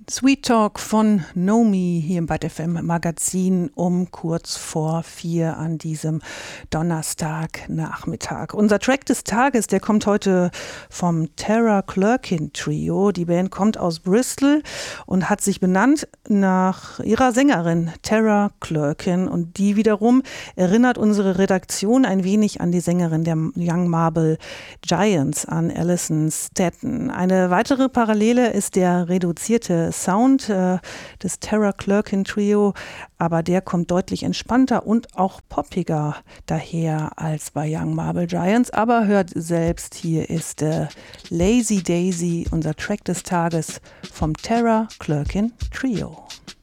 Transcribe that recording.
Sweet Talk von Nomi hier im Bad FM Magazin um kurz vor 4 an diesem Donnerstagnachmittag. Unser Track des Tages, der kommt heute vom Tara Clerkin Trio. Die Band kommt aus Bristol und hat sich benannt nach ihrer Sängerin Tara Clerkin. Und die wiederum erinnert unsere Redaktion ein wenig an die Sängerin der Young Marble Giants, an Alison Staton. Eine weitere Parallele ist der reduzierte Sound des Tara Clerkin Trio, aber der kommt deutlich entspannter und auch poppiger daher als bei Young Marble Giants. Aber hört selbst, hier ist Lazy Daisy, unser Track des Tages vom Tara Clerkin Trio.